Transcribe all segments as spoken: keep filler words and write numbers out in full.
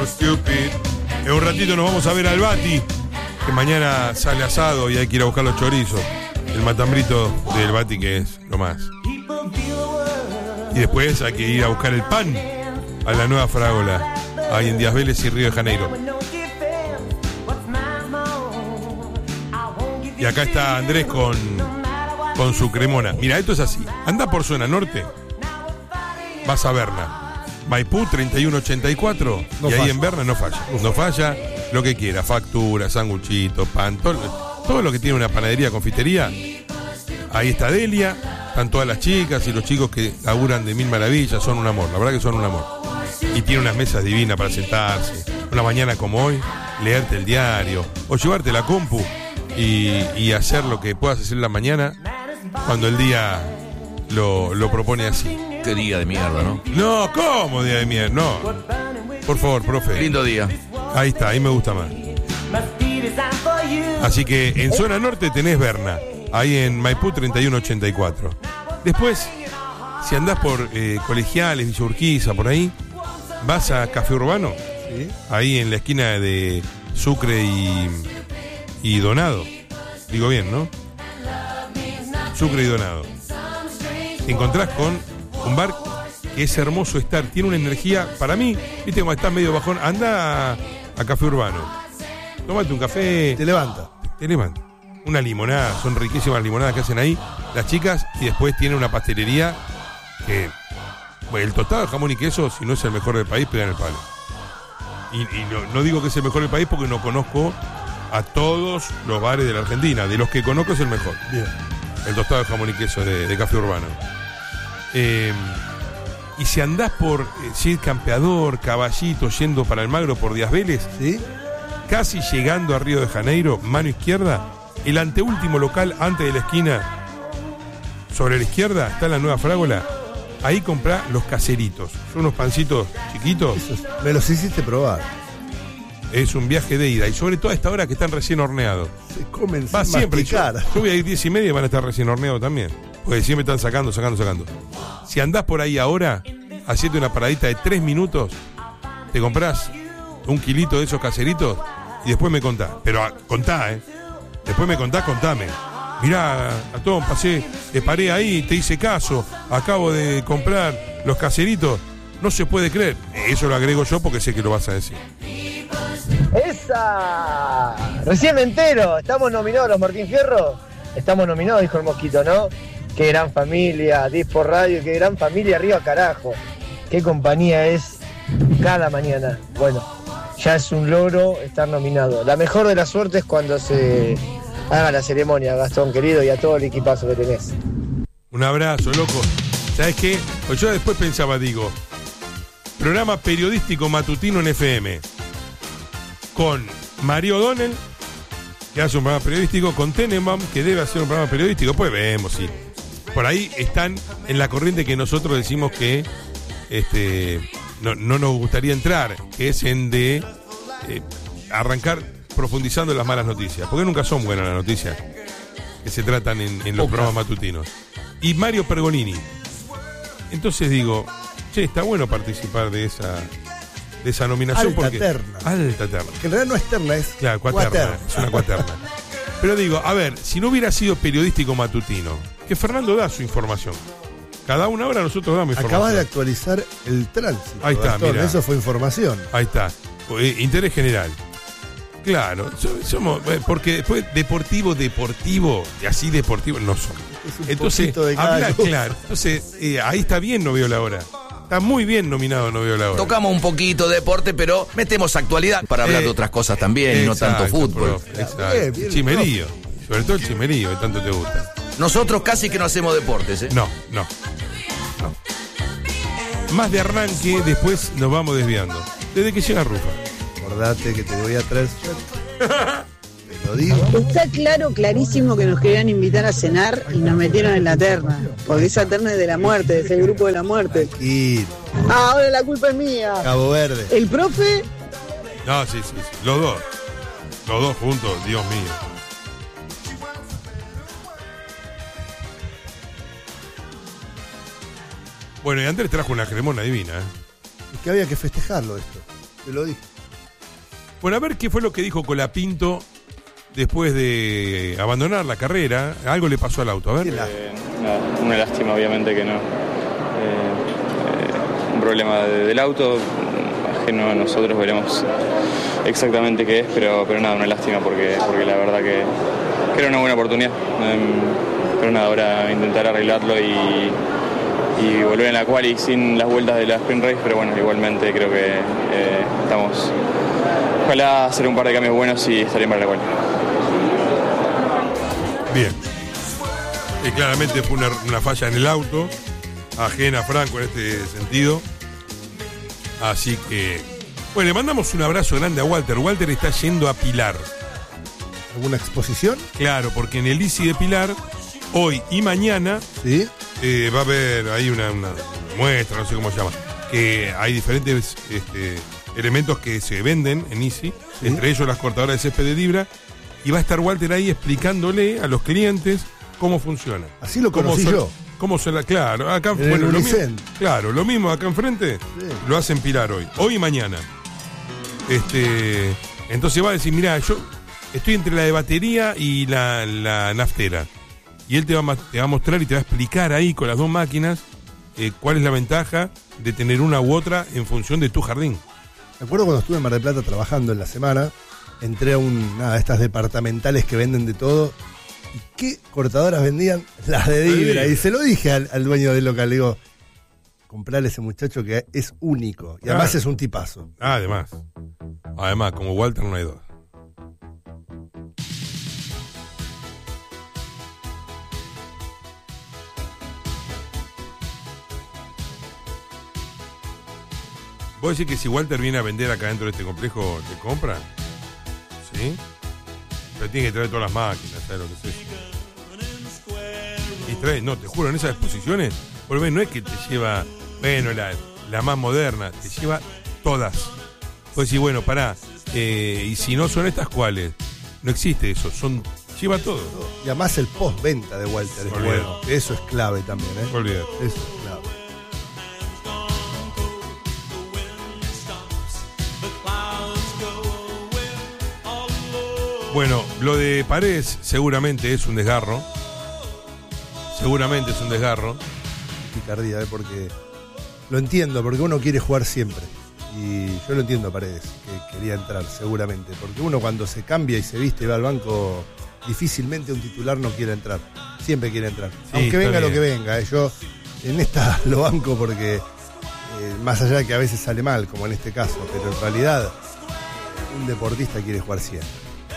so stupid. En un ratito nos vamos a ver al Bati, que mañana sale asado y hay que ir a buscar los chorizos. El matambrito del Bati, que es lo más. Y después hay que ir a buscar el pan a la nueva Frágola, ahí en Díaz Vélez y Río de Janeiro. Y acá está Andrés con, con su cremona. Mira, esto es así. Anda por zona norte, vas a Berna. Maipú treinta y uno ochenta y cuatro, no y ahí falla. En Berna no falla. No falla lo que quiera, factura, sanguchito, pan, todo, todo lo que tiene una panadería, confitería. Ahí está Delia, están todas las chicas y los chicos que laburan de mil maravillas, son un amor, la verdad que son un amor. Y tiene unas mesas divinas para sentarse, una mañana como hoy, leerte el diario, o llevarte la compu y, y hacer lo que puedas hacer en la mañana cuando el día lo, lo propone así. Qué día de mierda, ¿no? No, ¿cómo día de mierda? No. Por favor, profe. Lindo día. Ahí está, ahí me gusta más. Así que en zona norte tenés Berna, ahí en Maipú treinta y uno ochenta y cuatro. Después, si andás por eh, Colegiales, Villa Urquiza, por ahí, vas a Café Urbano, ¿sí? Ahí en la esquina de Sucre y, y Donado. Digo bien, ¿no? Sucre y Donado. Te encontrás con un bar que es hermoso estar, tiene una energía, para mí, viste como estás medio bajón, anda a, a Café Urbano, tómate un café, te levanta, te levanta, una limonada, son riquísimas las limonadas que hacen ahí las chicas, y después tiene una pastelería que, bueno, el tostado de jamón y queso, si no es el mejor del país, pega en el palo. Y, y no, no digo que es el mejor del país porque no conozco a todos los bares de la Argentina, de los que conozco es el mejor. Bien. El tostado de jamón y queso de, de Café Urbano. Eh, y si andás por eh, Cid Campeador, Caballito, yendo para Almagro por Díaz Vélez, ¿sí? Casi llegando a Río de Janeiro, mano izquierda, el anteúltimo local antes de la esquina, sobre la izquierda, está la nueva Frágola. Ahí comprá los caseritos. Son unos pancitos chiquitos. Eso, me los hiciste probar. Es un viaje de ida. Y sobre todo a esta hora que están recién horneados. Se comen Va sin siempre. Yo, masticar. yo voy a ir diez y media y van a estar recién horneados también. Porque siempre están sacando, sacando, sacando. Si andás por ahí ahora, haciendo una paradita de tres minutos, te comprás un kilito de esos caseritos y después me contás. Pero a, contá, ¿eh? Después me contás, contame. Mirá, Atón, pasé, te paré ahí, te hice caso, acabo de comprar los caseritos. No se puede creer. Eso lo agrego yo porque sé que lo vas a decir. ¡Esa! Recién me entero. Estamos nominados los Martín Fierro. Estamos nominados, dijo el Mosquito, ¿no? Qué gran familia, Dispo Radio, qué gran familia, arriba carajo. Qué compañía es cada mañana. Bueno, ya es un logro estar nominado. La mejor de las suertes cuando se haga la ceremonia, Gastón querido, y a todo el equipazo que tenés. Un abrazo, loco. ¿Sabes qué? Pues yo después pensaba, digo, programa periodístico matutino en F M con Mario O'Donnell, que hace un programa periodístico, con Tenenbaum, que debe hacer un programa periodístico. Pues vemos, sí. Por ahí están en la corriente que nosotros decimos que este no, no nos gustaría entrar, que es en de eh, arrancar profundizando en las malas noticias, porque nunca son buenas las noticias que se tratan en, en los programas matutinos. Y Mario Pergolini. Entonces digo, che, está bueno participar de esa de esa nominación. Alta porque terna. Alta terna. Que en realidad no es terna, es claro, cuaterna, cuaterna. Es una cuaterna. Pero digo, a ver, si no hubiera sido periodístico matutino, que Fernando da su información. Cada una hora nosotros damos información. Acabas de actualizar el tránsito. Ahí está, mira. Eso fue información. Ahí está. Interés general. Claro, somos, porque después deportivo, deportivo, y así deportivo no somos. Entonces, habla claro. Entonces, eh, ahí está bien, no veo la hora. Está muy bien nominado, no veo la hora. Tocamos un poquito de deporte, pero metemos actualidad para hablar eh, de otras cosas también, y no tanto fútbol. Profe, exacto. Bien, bien, chimerío, profe. Sobre todo el chimerío, que tanto te gusta. Nosotros casi que no hacemos deportes, ¿eh? No, no, no. Más de arranque, después nos vamos desviando. Desde que llega Rufa. Acordate que te voy a traer. Te lo digo. Está claro, clarísimo que nos querían invitar a cenar y nos metieron en la terna. Porque esa terna es de la muerte, es el grupo de la muerte. Y... Ah, ahora la culpa es mía. Cabo Verde. ¿El profe? No, sí, sí, sí. Los dos. Los dos juntos, Dios mío. Bueno, y Andrés trajo una cremona divina, ¿eh? Es que había que festejarlo esto. Te lo dije. Bueno, a ver qué fue lo que dijo Colapinto después de abandonar la carrera. Algo le pasó al auto, a ver. Eh, nada, una lástima, obviamente que no. Eh, eh, un problema de, del auto, ajeno a nosotros, veremos exactamente qué es, pero, pero nada, una lástima porque, porque la verdad que, que era una buena oportunidad. Eh, pero nada, ahora intentar arreglarlo y, y volver en la quali sin las vueltas de la sprint race, pero bueno, igualmente creo que eh, estamos... Ojalá hacer un par de cambios buenos y estaría para la quali. Bien. Y claramente fue una, una falla en el auto, ajena a Franco en este sentido. Así que, bueno, le mandamos un abrazo grande a Walter. Walter está yendo a Pilar. ¿Alguna exposición? Claro, porque en el I C I de Pilar, hoy y mañana, ¿sí? eh, va a haber ahí una, una muestra, no sé cómo se llama, que hay diferentes este, elementos que se venden en I C I, ¿sí? Entre ellos las cortadoras de césped de Libra. Y va a estar Walter ahí explicándole a los clientes cómo funciona. Así lo conocí cómo yo. Cómo se la, claro, acá en bueno, el lo Unicen. mismo, claro, lo mismo acá enfrente, sí. Lo hacen Pilar hoy, hoy y mañana. Este, entonces va a decir, mirá, yo estoy entre la de batería y la, la naftera. Y él te va, a, te va a mostrar y te va a explicar ahí con las dos máquinas eh, cuál es la ventaja de tener una u otra en función de tu jardín. Me acuerdo cuando estuve en Mar del Plata trabajando en la semana, entré a un, nada, estas departamentales que venden de todo. ¿Y qué cortadoras vendían? Las de Libra. Y se lo dije al, al dueño del local. Le digo, comprarle a ese muchacho que es único. Y además ah. es un tipazo. Ah, además. Además, como Walter no hay dos. ¿Vos decís que si Walter viene a vender acá dentro de este complejo, te compra? ¿Sí? Pero tiene que traer todas las máquinas, ¿sabes lo que es eso? Y trae, no, te juro, en esas exposiciones, por lo menos no es que te lleva, bueno, la, la más moderna, te lleva todas. Vos decís, bueno, pará, eh, y si no son estas, ¿cuáles? No existe eso, son, lleva todo. Y además el postventa de Walter es Olvidate. bueno. Eso es clave también, ¿eh? Olvídate. Eso es clave. Bueno, lo de Paredes seguramente es un desgarro. Seguramente es un desgarro. Picardía, ¿eh? Porque lo entiendo, porque uno quiere jugar siempre. Y yo lo entiendo a Paredes, que quería entrar seguramente. Porque uno cuando se cambia y se viste y va al banco, difícilmente un titular no quiere entrar. Siempre quiere entrar. Sí, aunque venga bien. Lo que venga. ¿eh? Yo en esta lo banco porque, eh, más allá de que a veces sale mal, como en este caso, pero en realidad un deportista quiere jugar siempre.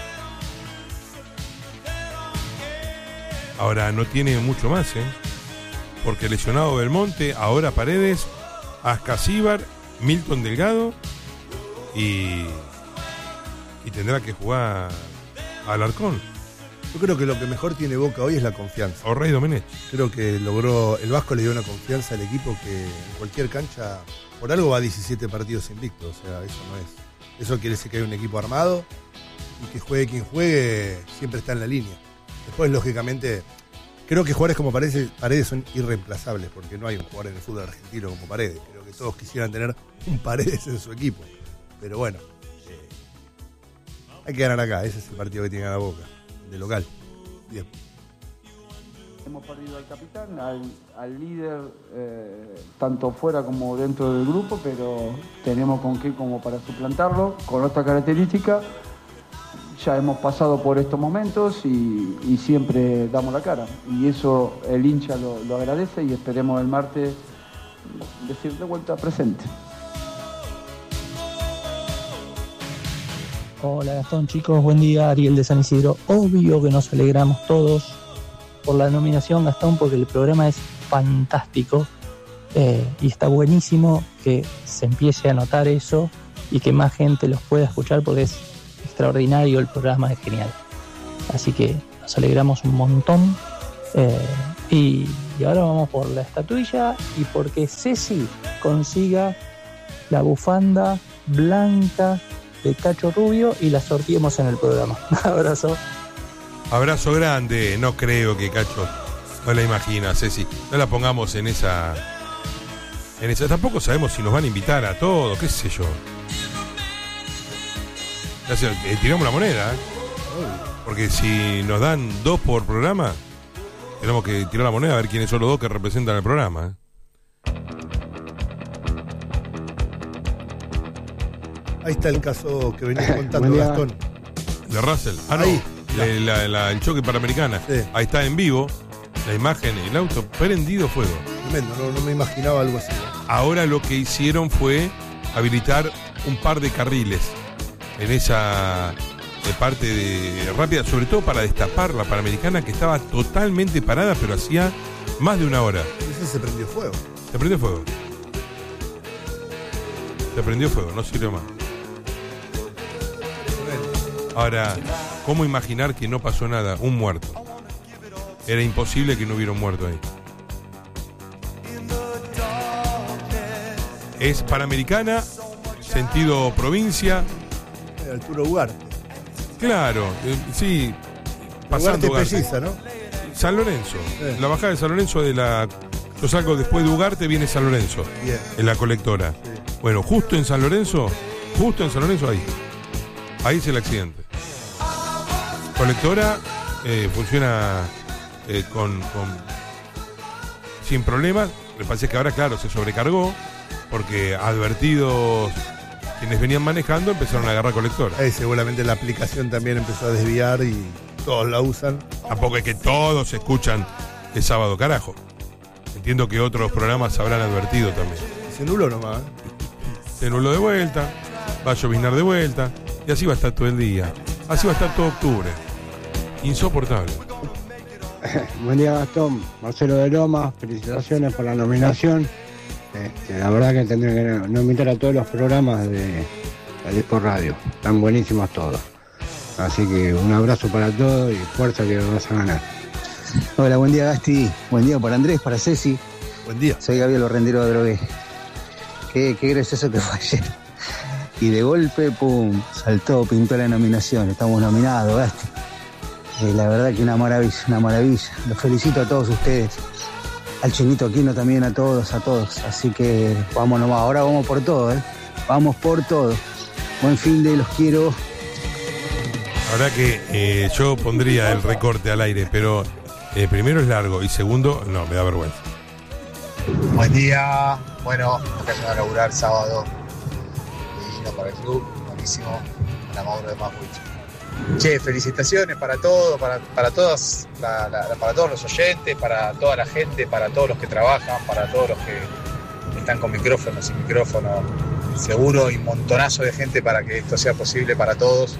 Ahora no tiene mucho más, ¿eh? Porque lesionado Belmonte, ahora Paredes, Ascasíbar, Milton Delgado y, y tendrá que jugar Alarcón. Yo creo que lo que mejor tiene Boca hoy es la confianza. O Rey Domenech. Creo que logró, el Vasco le dio una confianza al equipo que en cualquier cancha, por algo va a diecisiete partidos invictos, o sea, eso no es. Eso quiere decir que hay un equipo armado y que juegue quien juegue, siempre está en la línea. Después, lógicamente, creo que jugadores como Paredes, Paredes son irreemplazables, porque no hay un jugador en el fútbol argentino como Paredes. Creo que todos quisieran tener un Paredes en su equipo. Pero bueno, eh, hay que ganar acá. Ese es el partido que tiene a la Boca, de local. Bien. Hemos perdido al capitán, al, al líder, eh, tanto fuera como dentro del grupo, pero tenemos con qué como para suplantarlo, con otra característica. Ya hemos pasado por estos momentos y, y siempre damos la cara. Y eso el hincha lo, lo agradece y esperemos el martes decir de vuelta presente. Hola Gastón, chicos, buen día. Ariel de San Isidro. Obvio que nos alegramos todos por la nominación, Gastón, porque el programa es fantástico eh, y está buenísimo que se empiece a notar eso y que más gente los pueda escuchar porque es extraordinario, el programa es genial. Así que nos alegramos un montón. Eh, y, y ahora vamos por la estatuilla y porque Ceci consiga la bufanda blanca de Cacho Rubio y la sorteemos en el programa. Abrazo. Abrazo grande. No creo que Cacho no la imagina, Ceci. No la pongamos en esa. En esa. Tampoco sabemos si nos van a invitar a todos, qué sé yo. O sea, eh, tiramos la moneda, ¿eh? Porque si nos dan dos por programa, tenemos que tirar la moneda a ver quiénes son los dos que representan el programa, ¿eh? Ahí está el caso que venía contando Gastón. De Russell. Ah, no. Ahí. La, la, la, el choque Panamericana. Sí. Ahí está en vivo. La imagen, el auto prendido fuego. Tremendo, no, no me imaginaba algo así. Ahora lo que hicieron fue habilitar un par de carriles en esa de parte de rápida, sobre todo para destapar la Panamericana, que estaba totalmente parada, pero hacía más de una hora. Ese se prendió fuego. Se prendió fuego. Se prendió fuego, no sirve más. Ahora, ¿cómo imaginar que no pasó nada? Un muerto. Era imposible que no hubiera un muerto ahí. Es Panamericana, sentido provincia. Arturo Ugarte. Claro, eh, sí. Pasando Ugarte precisa, ¿no? San Lorenzo. Sí. La bajada de San Lorenzo de la... Yo salgo después de Ugarte, viene San Lorenzo. Bien. En la colectora. Sí. Bueno, justo en San Lorenzo, justo en San Lorenzo ahí. Ahí es el accidente. Colectora eh, funciona eh, con, con sin problemas. Me parece que ahora, claro, se sobrecargó porque advertidos quienes venían manejando empezaron a agarrar colectora. Eh, seguramente la aplicación también empezó a desviar y todos la usan. Tampoco es que todos escuchan el sábado, carajo. Entiendo que otros programas habrán advertido también. Se nuló nomás. ¿eh? Se nuló de vuelta, va a lloviznar de vuelta, y así va a estar todo el día. Así va a estar todo octubre. Insoportable. Buen día, Gastón. Marcelo de Loma, felicitaciones por la nominación. Este, la verdad que tendría que nominar a todos los programas de, de Dispor Radio. Están buenísimos todos. Así que un abrazo para todos y fuerza que vas a ganar. Hola, buen día, Gasti. Buen día para Andrés, para Ceci. Buen día. Soy Gabriel Rendero de Drogué. Qué, qué gracioso que fue ayer. Y de golpe, pum, saltó, pintó la nominación. Estamos nominados, Gasti. Eh, la verdad que una maravilla, una maravilla. Los felicito a todos ustedes. Al Chinito Aquino también, a todos, a todos. Así que vamos nomás, ahora vamos por todo, ¿eh? Vamos por todo. Buen fin de, los quiero. La verdad que eh, yo pondría el recorte al aire, pero eh, primero es largo y segundo, no, me da vergüenza. Buen día. Bueno, empezamos a laburar sábado. Y no para el club, buenísimo. La Mauro de Mapuche. Che, felicitaciones para todos, para, para todas, la, la, para todos los oyentes, para toda la gente, para todos los que trabajan, para todos los que están con micrófonos, sin micrófono, seguro y montonazo de gente para que esto sea posible para todos.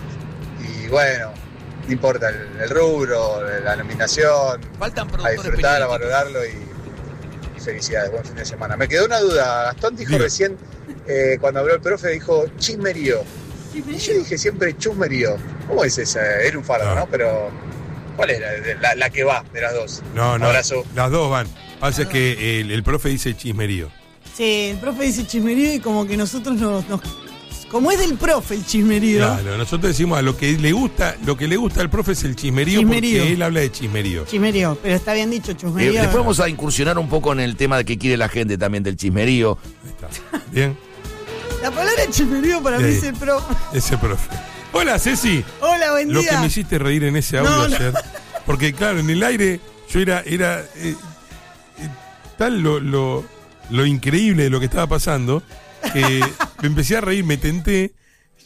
Y bueno, no importa el, el rubro, la nominación, a disfrutar, a valorarlo y, y felicidades, buen fin de semana. Me quedó una duda, Gastón dijo Digo. recién, eh, cuando habló el profe, dijo chismerío. Y yo dije siempre chusmerío. ¿Cómo es esa? Era un faro, ¿no? ¿no? Pero, ¿cuál es la, la, la que va de las dos? No, no. Abrazo. Las dos van. Pasa es que el, el profe dice chismerío. Sí, el profe dice chismerío y como que nosotros nos... nos como es del profe el chismerío. Claro, nosotros decimos a lo que le gusta, lo que le gusta al profe es el chismerío, chismerío. Porque él habla de chismerío. Chismerío, pero está bien dicho, chismerío. Eh, después vamos a incursionar un poco en el tema de que quiere la gente también del chismerío. Ahí está. Bien. La palabra chismerío para mí es el profe. Ese profe. Hola, Ceci. Hola, buen día. Lo que me hiciste reír en ese audio no, no. ayer. Porque, claro, en el aire yo era, era eh, eh, tal lo, lo, lo increíble de lo que estaba pasando que me empecé a reír, me tenté.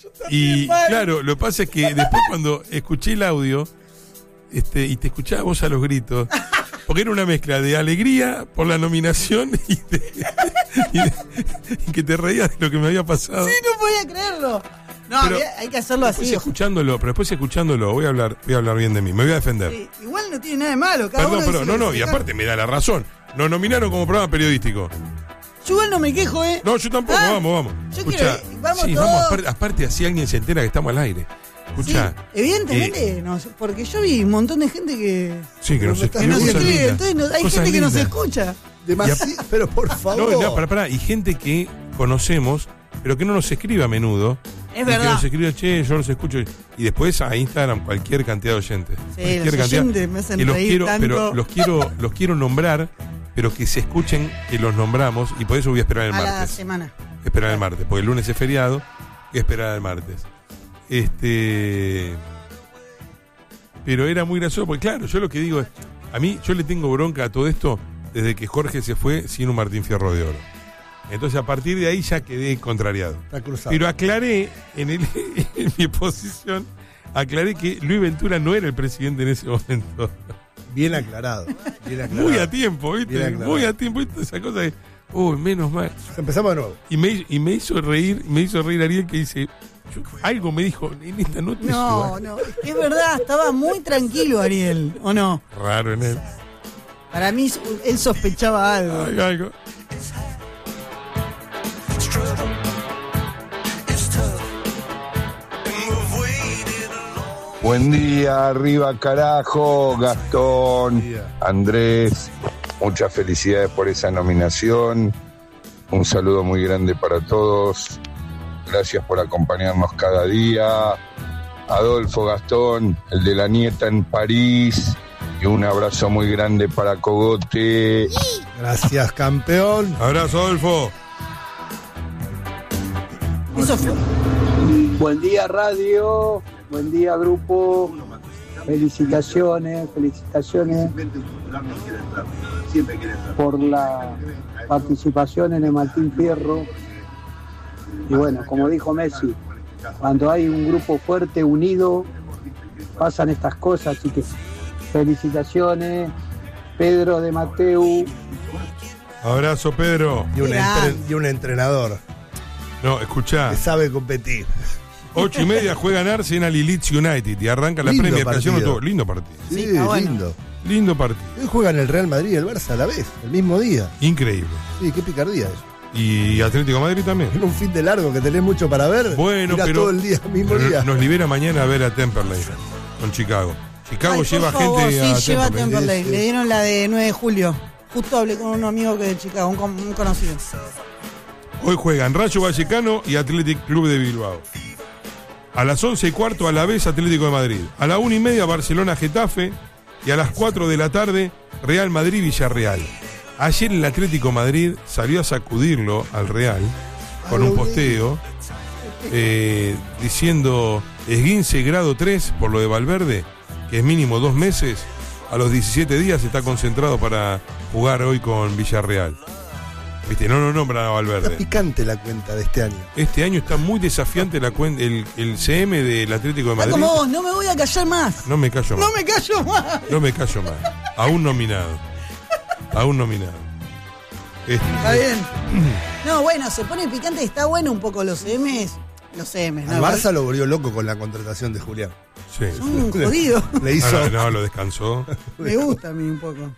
Y, mal. Claro, lo que pasa es que después cuando escuché el audio este, y te escuchaba vos a los gritos, porque era una mezcla de alegría por la nominación y, de, y, de, y que te reías de lo que me había pasado. Sí, no podía creerlo. No, pero hay que hacerlo así. Escuchándolo, pero después escuchándolo, voy a hablar, voy a hablar bien de mí, me voy a defender. Sí, igual no tiene nada de malo. Cada Perdón, uno pero no, no, y aparte me da la razón. Nos nominaron como programa periodístico. Yo igual no me quejo, ¿eh? No, yo tampoco, ah, vamos, vamos. Yo Escuchá, quiero, vamos sí, todos. vamos, aparte, aparte así alguien se entera que estamos al aire. Escuchá. Sí, evidentemente, eh, no, porque yo vi un montón de gente que... Sí, que nos escribe. Que nos escribe, entonces no, hay gente que lindas. Nos escucha. Demasiado, pero por favor. No, no, para, para, y gente que conocemos, pero que no nos escribe a menudo. Es verdad. Que nos escribe, che, yo los escucho. Y después a Instagram cualquier cantidad de oyentes. Sí, cualquier los cantidad. oyentes me hacen que los reír quiero, tanto. Pero los quiero, los quiero nombrar, pero que se escuchen que los nombramos, y por eso voy a esperar el a martes. la semana. Esperar el martes, porque el lunes es feriado, voy a esperar el martes. Este. Pero era muy gracioso, porque claro, yo lo que digo es, a mí, yo le tengo bronca a todo esto desde que Jorge se fue sin un Martín Fierro de Oro. Entonces a partir de ahí ya quedé contrariado. Está cruzado. Pero aclaré en, el, en mi posición, aclaré que Luis Ventura no era el presidente en ese momento. Bien aclarado. Bien aclarado. Muy a tiempo, ¿viste? Muy a tiempo, ¿viste? Esa cosa de, uy, menos mal. Empezamos de nuevo. Y me, y me hizo reír, me hizo reír Ariel, que dice, yo, algo me dijo, en esta no te No, subas. no, es verdad, estaba muy tranquilo Ariel, ¿o no? Raro en él. Para mí, él sospechaba algo. Ay, algo. Buen día, arriba carajo, Gastón, Andrés, muchas felicidades por esa nominación, un saludo muy grande para todos, gracias por acompañarnos cada día, Adolfo, Gastón, el de la nieta en París, y un abrazo muy grande para Cogote. Gracias, campeón. Abrazo, Adolfo. Eso fue. Buen día, radio. Buen día, grupo. Felicitaciones, felicitaciones por la participación en el Martín Fierro. Y bueno, como dijo Messi, cuando hay un grupo fuerte, unido, pasan estas cosas. Así que felicitaciones, Pedro de Mateu. Abrazo, Pedro. Y un, entre- y un entrenador. No, escuchá. Que sabe competir. Ocho y media juegan Arsenal y Leeds United y arranca la Lindo Premier. Que ayer no partido. tuvo- Lindo partido. Sí, está bueno. lindo. Lindo partido. Hoy juegan el Real Madrid y el Barça a la vez, el mismo día. Increíble. Sí, qué picardía eso. Y Atlético de Madrid también. En un fin de largo que tenés mucho para ver. Bueno, mirá pero todo el día, mismo nos- día. nos libera mañana a ver a Temperley con Chicago. Chicago Ay, por lleva favor, gente a sí, lleva a Temperley. Temperley. Le dieron la de nueve de julio. Justo hablé con un amigo que de Chicago, un, con- un conocido. Hoy juegan Rayo Vallecano y Athletic Club de Bilbao. A las once y cuarto a la vez Atlético de Madrid. A la una y media Barcelona Getafe. Y a las cuatro de la tarde Real Madrid Villarreal. Ayer el Atlético de Madrid salió a sacudirlo al Real con un posteo eh, diciendo esguince grado tres por lo de Valverde, que es mínimo dos meses. A los diecisiete días está concentrado para jugar hoy con Villarreal. Viste, no lo nombran a Valverde. Está picante la cuenta de este año. Este año está muy desafiante la cuen- el, el C M del Atlético de Está Madrid. como vos, no me voy a callar más. No me callo más. No me callo más. No me callo más. Aún nominado. Aún nominado. Este, Está bien. No, bueno, se pone picante y está bueno un poco los C Ms. Los C Ms, Al ¿no? Barça lo volvió loco con la contratación de Julián. sí. Son jodidos. Le hizo. No, no, no, lo descansó. Me gusta a mí un poco.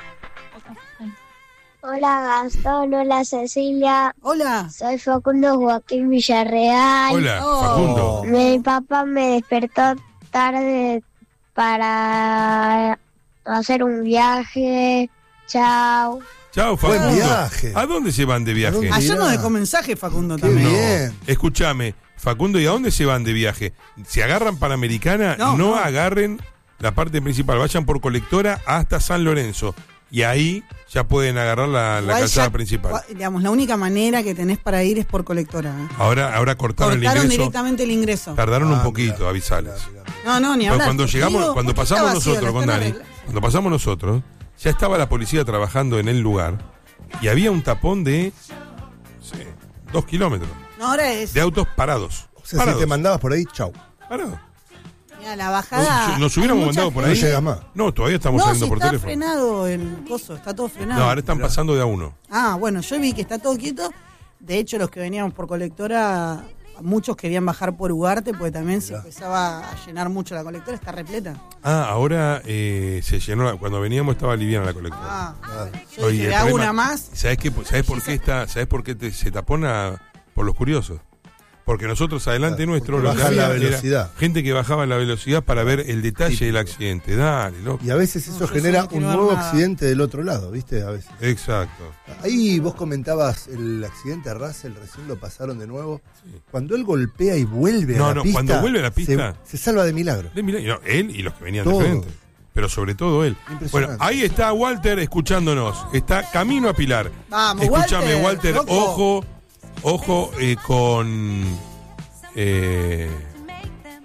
Hola Gastón, hola Cecilia. Hola. Soy Facundo Joaquín Villarreal. Hola, Oh. Facundo. Mi papá me despertó tarde para hacer un viaje. Chao. Chao, Buen Facundo. viaje. ¿A dónde se van de viaje? dónde? Ayer Mirá. nos dejó mensaje Facundo Qué también. bien. Escúchame, Facundo, ¿y a dónde se van de viaje? Si agarran Panamericana, no, No, no. agarren la parte principal, vayan por Colectora hasta San Lorenzo. Y ahí ya pueden agarrar la, la Igual calzada ya- principal. gua- Digamos, la única manera que tenés para ir es por colectora. ¿eh? Ahora, ahora cortaron, Cortaron el ingreso. directamente el ingreso. Tardaron un Ah, poquito, mirá, avisales. mirá, mirá. No, no, ni Cuando, hablar. cuando Te llegamos, digo, cuando está pasamos vacío, nosotros la con están Dani, arreglando. cuando pasamos nosotros, ya estaba la policía trabajando en el lugar y había un tapón de no sé, dos kilómetros No, ahora es. de autos parados. O sea, parados, si te mandabas por ahí, chau. parados. Mira, la bajada. Nos, nos hubiéramos hay mucha mandado por No ahí. llegas más. No, todavía estamos No, saliendo si por está teléfono. frenado el coso, está todo frenado. No, ahora están pasando de a uno. Ah, bueno, yo vi que está todo quieto. De hecho, los que veníamos por colectora, muchos querían bajar por Ugarte, porque también se empezaba a llenar mucho la colectora, está repleta. Ah, ahora eh, se llenó. la- cuando veníamos estaba liviana la colectora. Ah, yo Oye, dije, el le hago problema- una más. ¿Sabes qué? ¿Sabes por qué está? ¿Sabes por qué te- se tapona por los curiosos? Porque nosotros adelante Claro, nuestro porque lo que bajan la había era velocidad. gente que bajaba la velocidad para ver el detalle Típico. del accidente. Dale, loco. Y a veces No, eso yo genera solo un quiero ver nuevo nada. accidente del otro lado, ¿viste? A veces. Exacto. Ahí vos comentabas el accidente de Russell, recién lo pasaron de nuevo. Cuando él golpea y vuelve No, a la no, pista. cuando vuelve a la pista- Se, se salva de milagro. De milagro. No, él y los que venían Todo. de frente. Pero sobre todo él. Impresionante. Bueno, ahí está Walter escuchándonos. Está camino a Pilar. Vamos, Escúchame, Walter, Walter, loco. ojo, ojo eh, con. eh,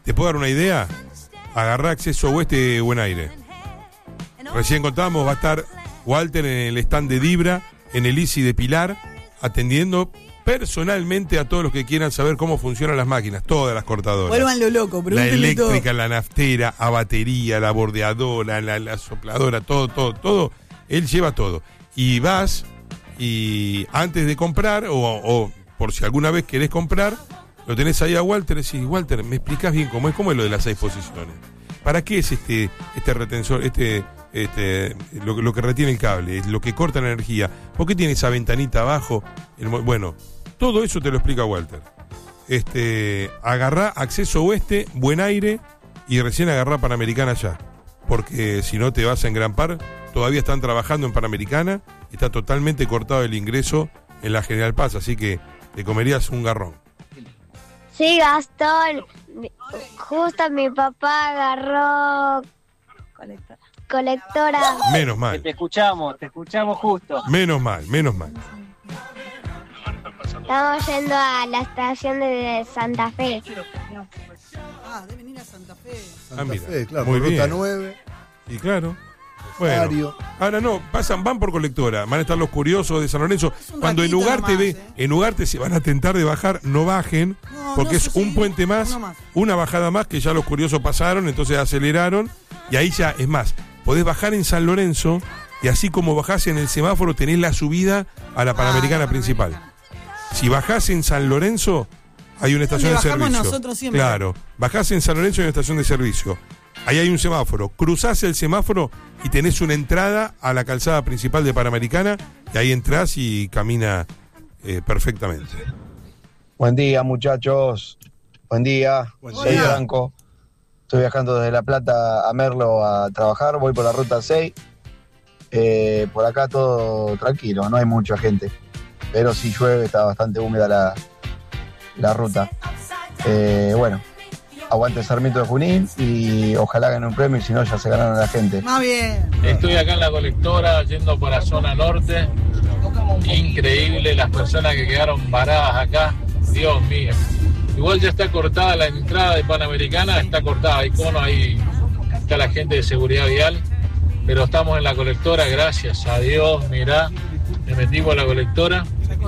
¿Te puedo dar una idea? Agarrá acceso oeste Buen Aire. Recién contamos, va a estar Walter en el stand de Dibra, en el I C I de Pilar, atendiendo personalmente a todos los que quieran saber cómo funcionan las máquinas, todas las cortadoras. Vuelvan lo loco, La pregúntenle eléctrica, todo. la naftera, a batería, la bordeadora, la, la sopladora, todo, todo, todo. Él lleva todo. Y vas, y antes de comprar, o, o por si alguna vez querés comprar, lo tenés ahí a Walter y decís, Walter, ¿me explicás bien cómo es? ¿Cómo es lo de las seis posiciones? ¿Para qué es este, este retensor, este... Este, lo, lo que retiene el cable, lo que corta la energía? ¿Por qué tiene esa ventanita abajo? El, bueno, todo eso te lo explica Walter. Este, agarrá acceso oeste, Buen Aire, y recién agarrá Panamericana ya, porque si no te vas a engrampar. Todavía están trabajando en Panamericana, está totalmente cortado el ingreso en la General Paz, así que te comerías un garrón. Sí, Gastón. Mi- Justo mi papá agarró colectora. Menos mal, Te escuchamos, te escuchamos justo. menos mal, menos mal. Estamos yendo a la estación de Santa Fe. Ah, deben ir a Santa Fe. Santa Ah, mira, Fe, claro, muy por ruta bien. nueve. Y claro. Bueno, Rosario. ahora no, pasan, van por colectora, van a estar los curiosos de San Lorenzo. un Cuando en ratito Ugarte nomás, ve, ¿eh? en Ugarte se van a tentar de bajar, no bajen, No, porque no, es eso un sí, puente más, uno más. una bajada más que ya los curiosos pasaron, entonces aceleraron, y ahí ya, es más, podés bajar en San Lorenzo, y así como bajás en el semáforo, tenés la subida a la Panamericana Ah, la principal. Panamericana. Si bajás en San Lorenzo, hay una estación de Donde bajamos servicio. nosotros siempre. Claro, bajás en San Lorenzo, hay una estación de servicio. Ahí hay un semáforo. Cruzás el semáforo y tenés una entrada a la calzada principal de Panamericana, y ahí entrás y camina eh, perfectamente. Buen día, muchachos. Buen día. Buen Soy día. Franco. Estoy viajando desde La Plata a Merlo a trabajar. Voy por la ruta seis. Eh, por acá todo tranquilo, no hay mucha gente. Pero si llueve está bastante húmeda la, la ruta. Eh, bueno, aguante Sarmiento de Junín y ojalá gane un premio y si no ya se ganaron a la gente. Más bien. Estoy acá en la colectora yendo para zona norte. Increíble las personas que quedaron varadas acá. Dios mío. Igual ya está cortada la entrada de Panamericana, está cortada, hay cono, ahí está la gente de seguridad vial. Pero estamos en la colectora, gracias a Dios, mirá, me metí por la colectora.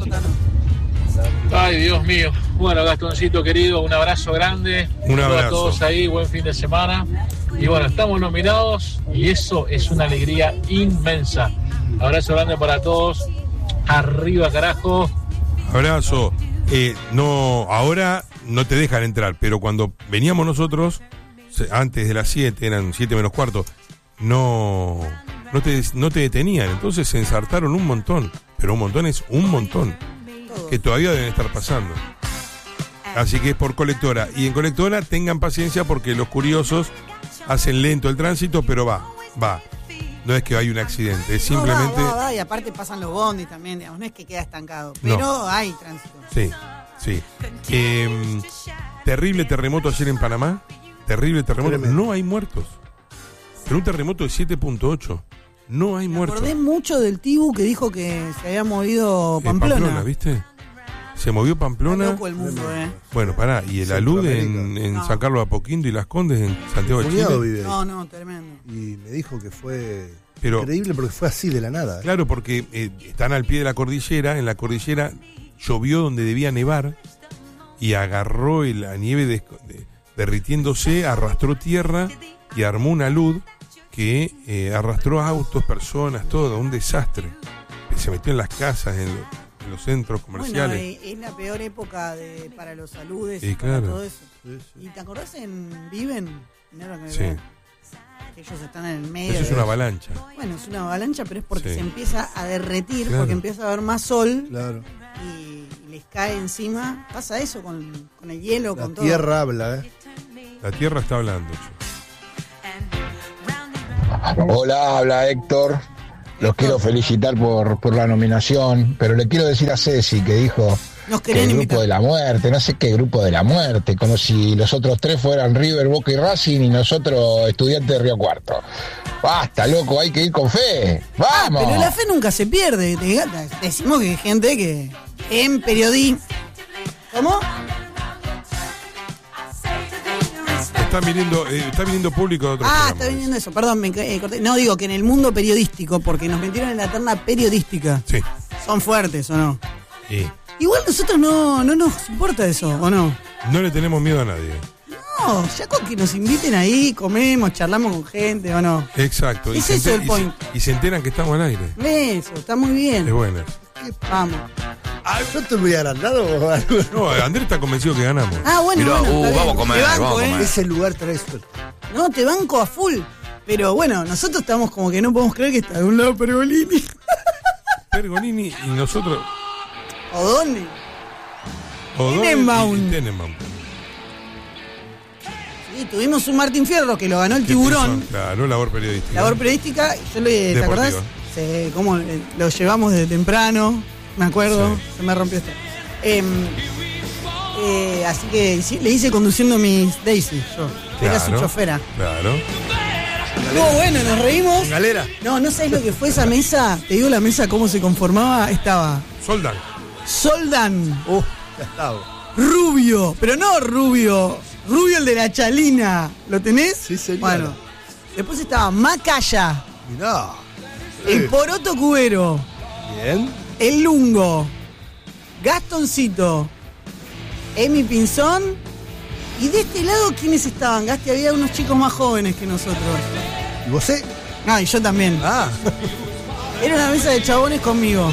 Ay, Dios mío. Bueno, Gastoncito querido, un abrazo grande. Un Saludos abrazo. a todos ahí, buen fin de semana. Y bueno, estamos nominados y eso es una alegría inmensa. Abrazo grande para todos. Arriba, carajo. Abrazo. Eh, no, ahora no te dejan entrar, pero cuando veníamos nosotros, se- antes de las siete, eran siete menos cuarto, no, no, te, no te detenían. Entonces se ensartaron un montón, pero un montón es un montón, que todavía deben estar pasando. Así que es por colectora. Y en colectora tengan paciencia porque los curiosos hacen lento el tránsito, pero va, va. No es que hay un accidente, es simplemente... No, va, va, va, y aparte pasan los bondis también, digamos, no es que queda estancado, No. pero hay tránsito. Sí, sí. Eh, terrible terremoto ayer en Panamá. Terrible terremoto. Tremendo. No hay muertos. Pero un terremoto de siete punto ocho. No hay Me muertos. acordé mucho del Tibu que dijo que se había movido Eh, Pamplona. ¿viste? Se movió Pamplona. Está loco el mundo, eh. Bueno, pará. Y el alud en, en No. San Carlos de Apoquindo y Las Condes en Santiago de Mi cuñado Chile. vive ahí. No, no, tremendo. Y me dijo que fue Pero- increíble porque fue así de la nada. ¿eh? Claro, porque eh, están al pie de la cordillera. En la cordillera llovió donde debía nevar y agarró el- la nieve des- de- derritiéndose, arrastró tierra y armó una luz que eh, arrastró autos, personas, todo, un desastre. Se metió en las casas, en, lo- en los centros Bueno, comerciales. eh, es la peor época de, para los saludes Sí, y para claro. todo eso. ¿Y te acordás en Viven? Mirá lo que me Sí. ve. Que ellos están en el medio. Eso es de- una avalancha. Bueno, es una avalancha, pero es porque Sí. se empieza a derretir, Claro. porque empieza a haber más sol Claro. y, y les cae encima. Pasa eso con, con el hielo, La con todo. tierra habla, ¿eh? La tierra está hablando. che. Hola, habla Héctor. Los quiero felicitar por, por la nominación, pero le quiero decir a Ceci que dijo Nos que querían el grupo invitar. de la muerte, no sé qué grupo de la muerte, como si los otros tres fueran River, Boca y Racing y nosotros estudiantes de Río Cuarto. Basta, loco, hay que ir con fe. ¡Vamos! Pero la fe nunca se pierde. Te- Decimos que hay gente que en periodismo. ¿Cómo? están viniendo, eh, está viniendo público de otros Ah, programas. está viniendo eso, perdón, me eh, corté. No, digo que en el mundo periodístico, porque nos metieron en la terna periodística. Sí. ¿Son fuertes o no? Sí. Igual nosotros no, no nos importa eso, ¿o no? No le tenemos miedo a nadie. No, ya con que nos inviten ahí, comemos, charlamos con gente, ¿o no? Exacto. Es se eso el enter- y point. se- y se enteran que estamos al aire. Eso, está muy bien. Es bueno. Vamos. ¿Yo estoy muy agrandado o algo? No, Andrés está convencido que ganamos. Ah, bueno, Mirá, bueno, uh, está vamos bien. a comer, Te banco, vamos a ¿eh? comer. Ese lugar trae suerte. No, te banco a full. Pero bueno, nosotros estamos como que no podemos creer que está de un lado Pergolini. Pergolini y nosotros. ¿O dónde? O'Donnell Tenenbaum. y Tenenbaum. Sí, tuvimos un Martín Fierro que lo ganó el ¿Qué Tiburón. son? Claro, labor periodística. Labor periodística, y yo le, ¿te Deportiva. acordás? Se, cómo eh, lo llevamos desde temprano, me acuerdo, Sí. se me rompió esto. Em, eh, así que sí, le hice conduciendo mis Daisy, yo. Era su Claro, chofera. Claro. Estuvo bueno, nos reímos. Galera. No, no sabés lo que fue esa mesa. Te digo la mesa cómo se conformaba. Estaba Soldan. Soldan, Uh, ya está. vos. Rubio, pero no Rubio, Rubio el de la Chalina. ¿Lo tenés? Sí, señora. Bueno. Después estaba Macaya, Mirá. el Eh, Poroto Cubero, Bien. el Lungo, Gastoncito, Emi Pinzón. Y de este lado, ¿quiénes estaban? Gasti, había unos chicos más jóvenes que nosotros. ¿Y vos eh? Ah, y yo también. Ah. Era una mesa de chabones conmigo.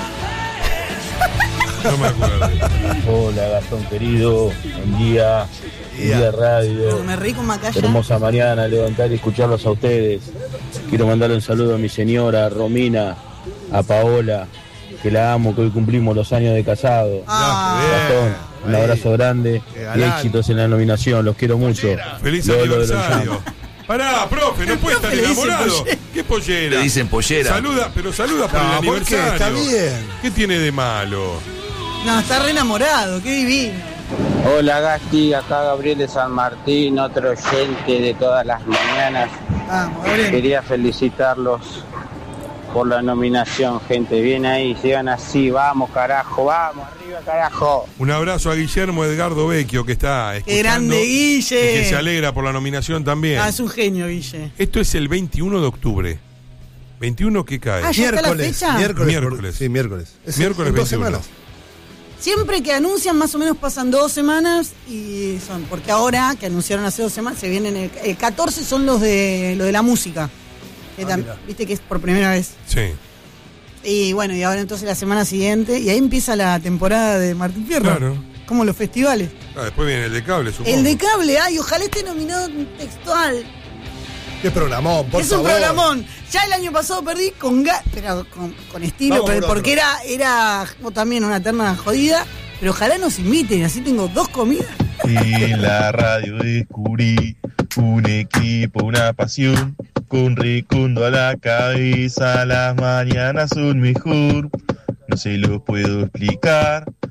No me acuerdo. Hola Gastón querido, buen día, buen día radio, Me reí con Macaya. hermosa mañana, levantar y escucharlos a ustedes. Quiero mandarle un saludo a mi señora, a Romina, a Paola, que la amo, que hoy cumplimos los años de casado. Ah, Gastón, un abrazo grande Qué y galán. éxitos en la nominación, los quiero mucho. Feliz Lolo de los aniversario. Llanos. Pará, profe, no puede estar profe le dice enamorado. pollera. ¿Qué pollera? Le dicen pollera. Saluda, pero saluda por No, el ¿por qué? aniversario. Está bien. ¿Qué tiene de malo? no, está re enamorado, qué divino. Hola Gasti, acá Gabriel de San Martín, otro oyente de todas las mañanas. Vamos, Gabriel. Quería felicitarlos por la nominación, gente. Bien ahí, sigan así, vamos carajo, vamos, arriba carajo. Un abrazo a Guillermo Edgardo Vecchio, que está escuchando. Qué grande, y Guille. que se alegra por la nominación también. Ah, es un genio, Guille. Esto es el veintiuno de octubre. ¿veintiuno qué cae? Ah, ¿ya está la fecha? Miércoles. Miércoles. por- sí, miércoles. Es Miércoles en dos veintiuno. semanas. Siempre que anuncian, más o menos pasan dos semanas y son, porque ahora que anunciaron hace dos semanas, se vienen el, el catorce son los de lo de la música. Que Ah, tam- mirá. Viste que es por primera vez. Sí. Y bueno, y ahora entonces la semana siguiente, y ahí empieza la temporada de Martín Fierro. Claro. Como los festivales. Ah, después viene el de cable, supongo. El de cable, ay, ojalá esté nominado textual. Qué programón, por es favor. un programón. Ya el año pasado perdí con ga- pero con, con estilo, Vamos pero- por porque otro. era, era como también una terna jodida. Pero ojalá nos inviten, así tengo dos comidas. En la radio descubrí un equipo, una pasión, con Recondo a la cabeza, las mañanas son mejor. No se lo puedo explicar,